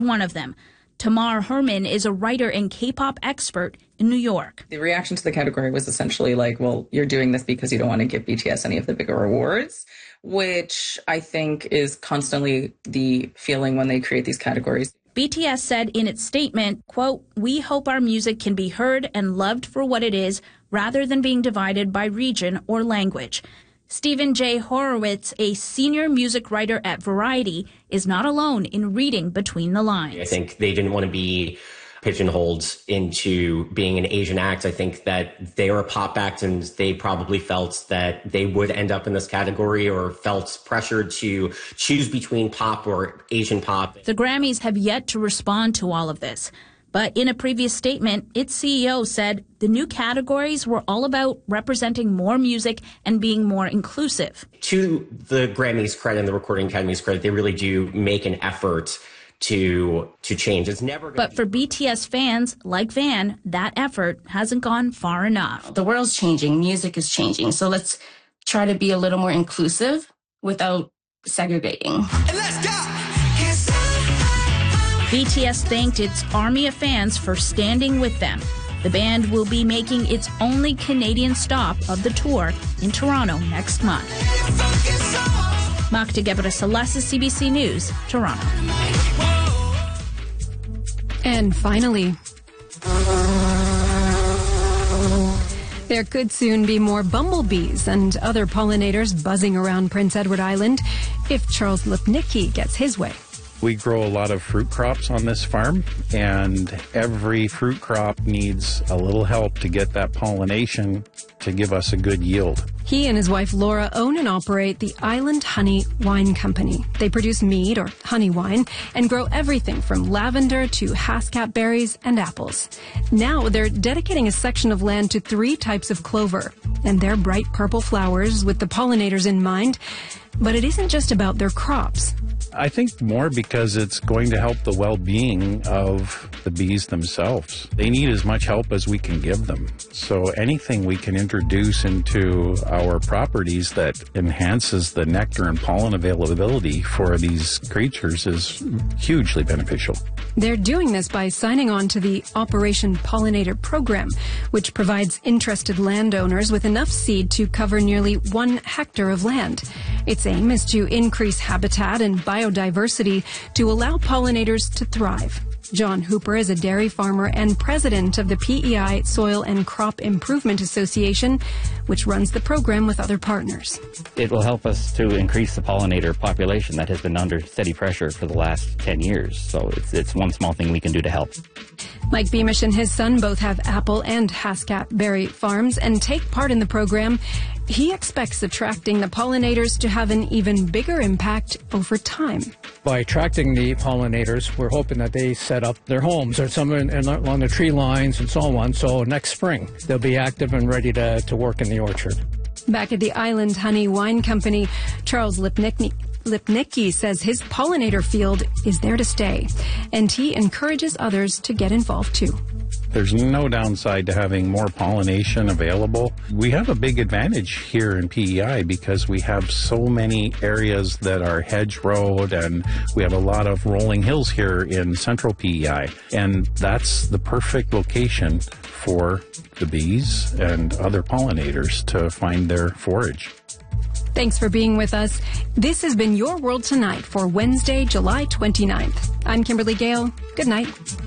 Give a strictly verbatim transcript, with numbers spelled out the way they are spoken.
One of them. Tamar Herman is a writer and K-pop expert in New York. The reaction to the category was essentially like, well, you're doing this because you don't want to give B T S any of the bigger awards, which I think is constantly the feeling when they create these categories. B T S said in its statement, quote, "We hope our music can be heard and loved for what it is rather than being divided by region or language." Stephen J. Horowitz, a senior music writer at Variety, is not alone in reading between the lines. I think they didn't want to be pigeonholed into being an Asian act. I think that they are a pop act and they probably felt that they would end up in this category or felt pressured to choose between pop or Asian pop. The Grammys have yet to respond to all of this. But in a previous statement, its C E O said the new categories were all about representing more music and being more inclusive. To the Grammys' credit and the Recording Academy's credit, they really do make an effort to to change. It's never. But for B T S fans like Van, that effort hasn't gone far enough. The world's changing. Music is changing. So let's try to be a little more inclusive without segregating. And let's go. B T S thanked its army of fans for standing with them. The band will be making its only Canadian stop of the tour in Toronto next month. Magda Gebre-Selassie, C B C News, Toronto. And finally, there could soon be more bumblebees and other pollinators buzzing around Prince Edward Island if Charles Lipnicki gets his way. We grow a lot of fruit crops on this farm, and every fruit crop needs a little help to get that pollination to give us a good yield. He and his wife Laura own and operate the Island Honey Wine Company. They produce mead or honey wine and grow everything from lavender to haskap berries and apples. Now they're dedicating a section of land to three types of clover and their bright purple flowers with the pollinators in mind. But it isn't just about their crops. I think more because it's going to help the well-being of the bees themselves. They need as much help as we can give them. So anything we can introduce into our properties that enhances the nectar and pollen availability for these creatures is hugely beneficial. They're doing this by signing on to the Operation Pollinator program, which provides interested landowners with enough seed to cover nearly one hectare of land. Its aim is to increase habitat and biodiversity to allow pollinators to thrive. John Hooper is a dairy farmer and president of the P E I Soil and Crop Improvement Association, which runs the program with other partners. It will help us to increase the pollinator population that has been under steady pressure for the last ten years. So it's, it's one small thing we can do to help. Mike Beamish and his son both have apple and haskap berry farms and take part in the program. He expects attracting the pollinators to have an even bigger impact over time. By attracting the pollinators, we're hoping that they set up their homes or somewhere in, in, along the tree lines and so on. So next spring, they'll be active and ready to, to work in the orchard. Back at the Island Honey Wine Company, Charles Lipnicki, Lipnicki says his pollinator field is there to stay, and he encourages others to get involved too. There's no downside to having more pollination available. We have a big advantage here in P E I because we have so many areas that are hedgerowed, and we have a lot of rolling hills here in central P E I. And that's the perfect location for the bees and other pollinators to find their forage. Thanks for being with us. This has been Your World Tonight for Wednesday, July twenty-ninth. I'm Kimberly Gale. Good night.